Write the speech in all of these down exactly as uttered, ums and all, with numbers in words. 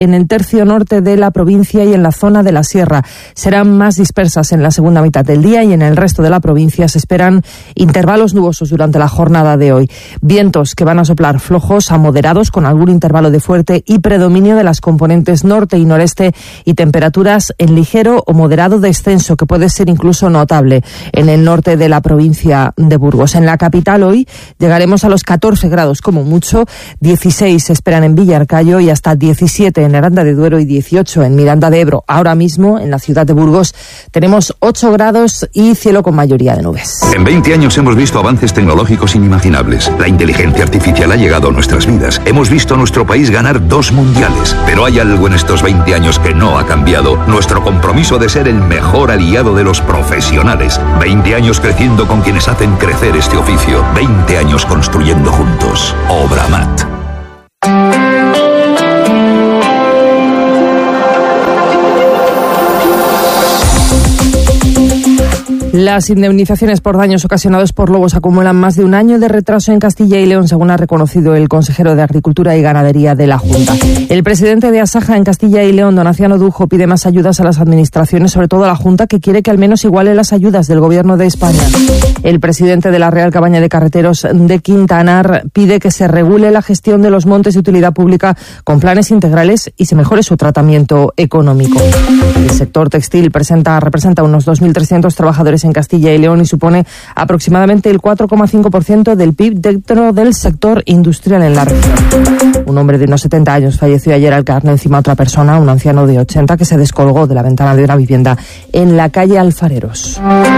en el tercio norte de la provincia y en la zona de la sierra. Serán más dispersas en la segunda mitad del día y en el resto de la provincia se esperan intervalos nubosos durante la jornada de hoy. Vientos que van a soplar flojos a moderados con algún intervalo de fuerte y predominio de las componentes norte y noreste y temperaturas en ligero o moderado descenso que puede ser incluso notable en el norte de la provincia de Burgos. En la capital hoy llegaremos a los catorce grados como mucho, dieciséis se esperan en Villarcayo y hasta diecisiete en Aranda de Duero y dieciocho en Miranda de Ebro. Ahora mismo en la ciudad de Burgos tenemos ocho grados y cielo con mayoría de nubes. En veinte años hemos visto avances tecnológicos inimaginables. La inteligencia artificial ha llegado a nuestras vidas. Hemos visto a nuestro país ganar dos mundiales. Pero hay algo en estos veinte años que no ha cambiado. Nuestro compromiso de ser el mejor aliado de los profesionales. veinte años creciendo con quienes hacen crecer este oficio. veinte años construyendo juntos. Obramat. Las indemnizaciones por daños ocasionados por lobos acumulan más de un año de retraso en Castilla y León, según ha reconocido el consejero de Agricultura y Ganadería de la Junta. El presidente de Asaja en Castilla y León, Donaciano Dujo, pide más ayudas a las administraciones, sobre todo a la Junta, que quiere que al menos iguale las ayudas del Gobierno de España. El presidente de la Real Cabaña de Carreteros de Quintanar pide que se regule la gestión de los montes de utilidad pública con planes integrales y se mejore su tratamiento económico. El sector textil presenta, representa unos dos mil trescientos trabajadores en Castilla y León y supone aproximadamente el cuatro coma cinco por ciento del P I B dentro del sector industrial en la región. Un hombre de unos setenta años falleció ayer al caerle encima a otra persona, un anciano de ochenta, que se descolgó de la ventana de una vivienda en la calle Alfareros.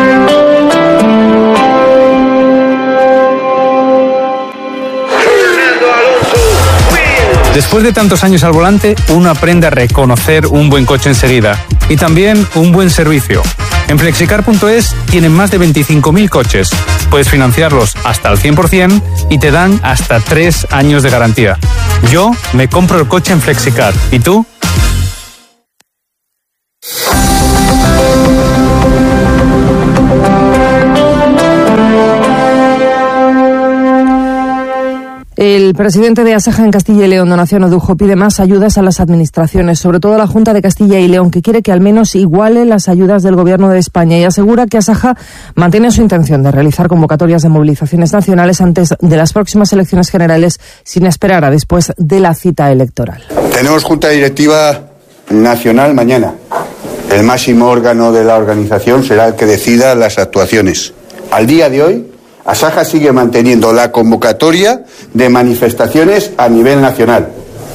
Después de tantos años al volante, uno aprende a reconocer un buen coche enseguida y también un buen servicio. En Flexicar punto es tienen más de veinticinco mil coches. Puedes financiarlos hasta el cien por ciento y te dan hasta tres años de garantía. Yo me compro el coche en Flexicar. ¿Y tú? El presidente de Asaja en Castilla y León, Donaciano Dujo, pide más ayudas a las administraciones, sobre todo a la Junta de Castilla y León, que quiere que al menos iguale las ayudas del Gobierno de España, y asegura que Asaja mantiene su intención de realizar convocatorias de movilizaciones nacionales antes de las próximas elecciones generales, sin esperar a después de la cita electoral. Tenemos Junta Directiva Nacional mañana. El máximo órgano de la organización será el que decida las actuaciones. Al día de hoy, Asaja sigue manteniendo la convocatoria de manifestaciones a nivel nacional.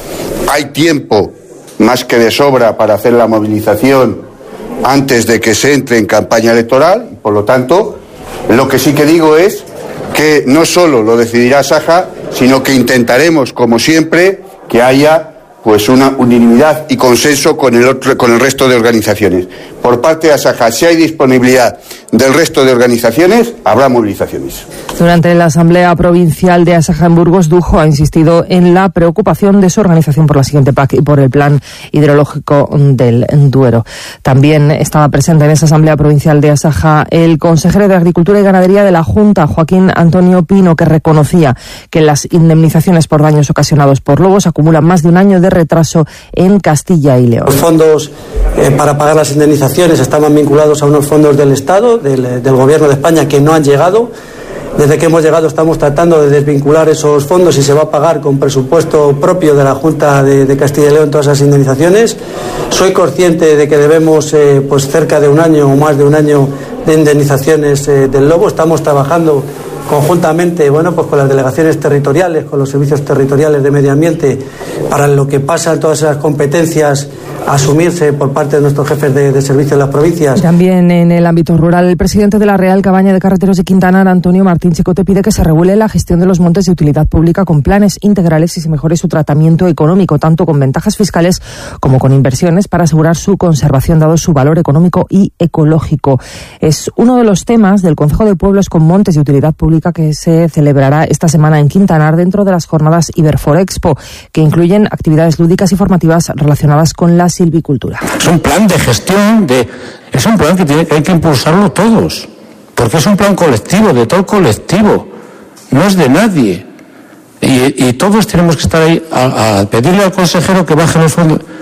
Hay tiempo más que de sobra para hacer la movilización antes de que se entre en campaña electoral. Por lo tanto, lo que sí que digo es que no solo lo decidirá Asaja, sino que intentaremos, como siempre, que haya pues una unanimidad y consenso con el otro, con el resto de organizaciones. Por parte de Asaja, si hay disponibilidad del resto de organizaciones, habrá movilizaciones. Durante la Asamblea Provincial de Asaja en Burgos, Dujo ha insistido en la preocupación de su organización por la siguiente P A C y por el plan hidrológico del Duero. También estaba presente en esa Asamblea Provincial de Asaja el consejero de Agricultura y Ganadería de la Junta, Joaquín Antonio Pino, que reconocía que las indemnizaciones por daños ocasionados por lobos acumulan más de un año de retraso en Castilla y León. Los fondos eh, para pagar las indemnizaciones estaban vinculados a unos fondos del Estado, del, del Gobierno de España, que no han llegado. Desde que hemos llegado estamos tratando de desvincular esos fondos y se va a pagar con presupuesto propio de la Junta de, de Castilla y León todas esas indemnizaciones. Soy consciente de que debemos eh, pues cerca de un año o más de un año de indemnizaciones eh, del lobo. Estamos trabajando conjuntamente, bueno, pues con las delegaciones territoriales, con los servicios territoriales de medio ambiente, para lo que pasan todas esas competencias a asumirse por parte de nuestros jefes de, de servicio de las provincias. También en el ámbito rural, el presidente de la Real Cabaña de Carreteros de Quintanar, Antonio Martín Chicote, pide que se regule la gestión de los montes de utilidad pública con planes integrales y se mejore su tratamiento económico, tanto con ventajas fiscales como con inversiones para asegurar su conservación, dado su valor económico y ecológico. Es uno de los temas del Concejo de Pueblos con Montes de Utilidad Pública que se celebrará esta semana en Quintanar dentro de las jornadas Iberforexpo, que incluyen actividades lúdicas y formativas relacionadas con la silvicultura. Es un plan de gestión, de, es un plan que tiene, hay que impulsarlo todos, porque es un plan colectivo, de todo el colectivo, no es de nadie. Y, y todos tenemos que estar ahí a, a pedirle al consejero que baje los fondos.